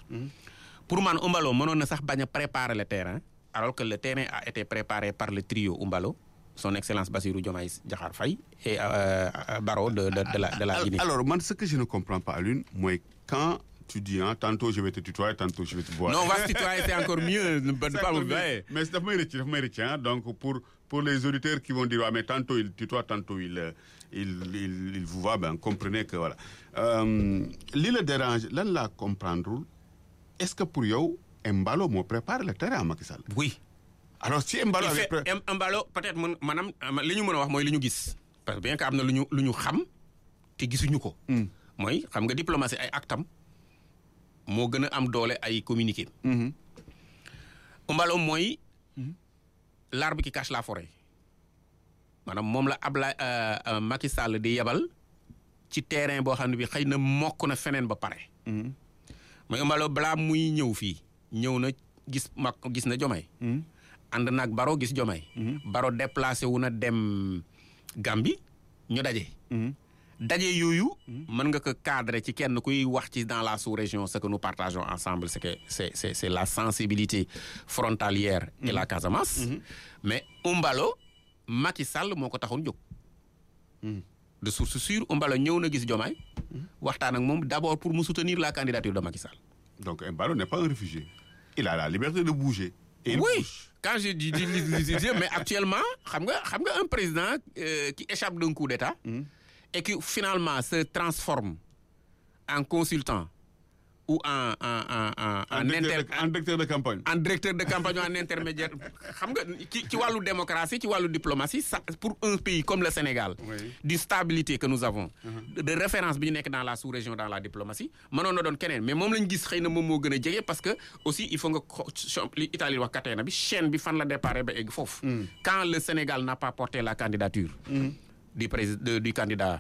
pour man Umbalo mënoon na sax bañ a préparer le terrain alors que le terrain a été préparé par le trio Umbalo, son excellence Bassirou Diomaye Diakhar Faye et Barrow de la Guinée. Alors, moi, ce que je ne comprends pas, Alioune, moi, quand tu dis, hein, tantôt je vais te tutoyer, tantôt je vais te boire. Non, on va se tutoyer, c'est encore mieux. Mais c'est hein, donc pour les auditeurs qui vont dire, ah, mais tantôt il tutoie, tantôt il vous voit, ben comprenez que voilà. L'île dérange, là, la comprendre, est-ce que pour vous, Embalo me prépare le terrain à Macky Sall? Oui. Alors si Embalo avait Embalo peut-être manam li ñu mën a wax mooy li ñu gis parce que bien que am na lu ñu xam te gisuñu ko. mooy xam nga diplomatie ay actam moo gën a am doole ay communiqué. Embalo mooy l'arbre qui cache la forêt maanaam moom la Macky Sall di yebal ci terrain boo xam ne bi xëy na mokk na feneen ba pare. mooy Embalo balaa muy ñëw fii ñëw na gis na Diomaye. ànd naag Barrow gis Diomaye. Barrow déplacé wu na dem Gambie ñu daje. daje yooyu. mën nga ko cadrer ci kenn kuy wax ci dans la sous-région ce que nous partageons ensemble c'est la sensibilité frontalière et la Casamance. mais Embalo Macky Sall moo ko taxoon jóg. de source sûre Embalo ñëw na gis Diomaye. waxtaan ak moom d'abord pour mu soutenir la candidature de Macky Sall. Donc Embalo n'est pas un réfugié. Il a la liberté de bouger. Et oui, quand je dis mais actuellement, xam nga un président qui échappe d'un coup d'État et qui finalement se transforme en consultant ou en directeur de campagne. En directeur de campagne ou en intermédiaire. Xam nga ci wàllu démocratie, ci wàllu diplomatie, ça, pour un pays comme le Sénégal, d'une stabilité que nous avons, de référence bi ñu nekk dans la sous-région dans la diplomatie, mënoon na doon keneen mais moom lañu gis xëy na moom moo gën a jege parce que aussi il faut nga li Italie wax katena bi chaîne bi fan la départ ba egg foofu. Quand le Sénégal n'a pas porté la candidature du candidat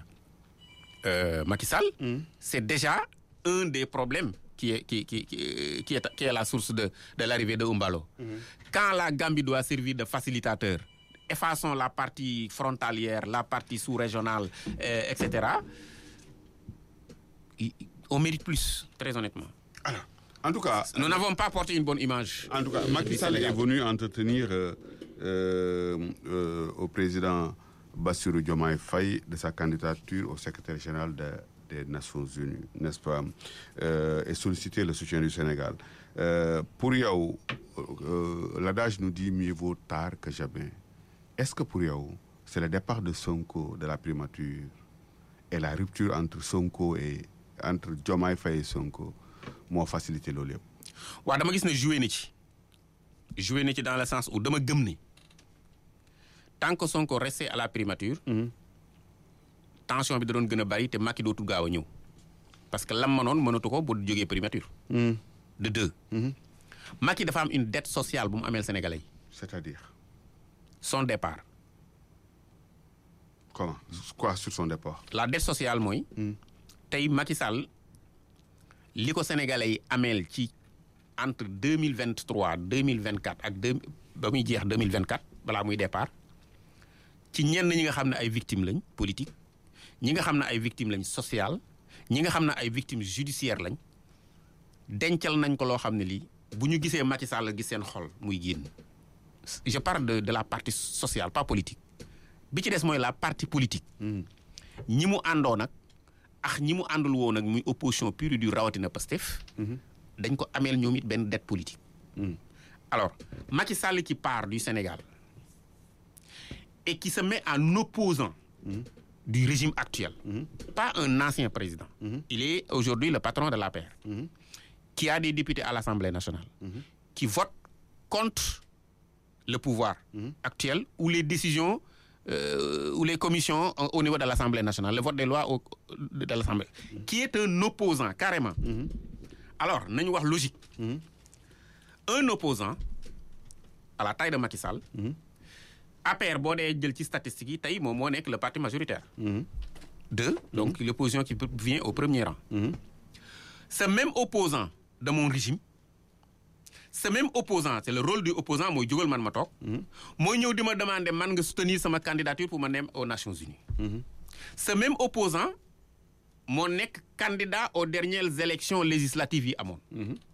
Macky Sall, c'est déjà un des problèmes qui est la source de l'arrivée de Embalo. Quand la Gambie doit servir de facilitateur, effaçons la partie frontalière, la partie sous-régionale, etc. On mérite plus, très honnêtement. Alors, en tout cas, nous n'avons pas porté une bonne image. En tout cas, Macky Sall est venu entretenir au président Bassirou Diomaye Faye de sa candidature au secrétaire général des Nations Unies, n'est-ce pas, et solliciter le soutien du Sénégal. Pour Yao, l'adage nous dit mieux vaut tard que jamais. Est-ce que pour Yao, c'est le départ de Sonko de la primature et la rupture entre Sonko et entre Diomaye Faye et Sonko moo facilité loolu yëpp? waaw dama gis ne joué na ci dans le sens où dama gëm ne tant que Sonko restait à la primature. tension bi da doon gën a bari te Macky dootul gaaw a ñëw parce que lam mënoon mënatu ko bu jógee primature. de deux. Macky dafa am une dette sociale bu mu ameel Sénégalais yi. C'est-à-dire son départ. Comment? Quoi sur son départ? La dette sociale mooy. tey Macky Sall li ko Sénégalais yi ameel ci entre 2023 2024 ak ba muy jeex 2024 balaa muy départ ci ñenn ñi nga xam ne ay victimes lañ politique. ñi nga xam ne ay victimes lañ sociales ñi nga xam ne ay victimes judiciaires lañ dencal nañ ko loo xam ne lii bu ñu gisee Macky Sall gis seen xol muy génn. je parle de la partie sociale pas politique bi ci des mooy la partie politique. ñi mu àndoo nag ak ñi mu àndul woon nag muy opposition pure et dure rawatina Pastef. dañ ko ameel ñoom it benn dette politique. alors Macky Sall qui part du Sénégal et qui se met en opposant du régime actuel, pas un ancien président. Il est aujourd'hui le patron de l'APR, qui a des députés à l'Assemblée nationale, qui votent contre le pouvoir actuel ou les décisions ou les commissions au niveau de l'Assemblée nationale, le vote des lois de l'Assemblée, qui est un opposant carrément. Alors, nañu wax logique. Un opposant à la taille de Macky Sall, APR boo dee jël ci statistiques yi tey moom moo nekk le parti majoritaire. Deux, donc l'opposition qui vient au premier rang. Ce même opposant de mon régime, ce même opposant, c'est le rôle du opposant mooy jógal man ma toog. mooy ñëw di ma demander man nga soutenir sama candidature pour ma dem aux Nations Unies. Ce même opposant moo nekk candidat aux dernières élections législatives yi amoon.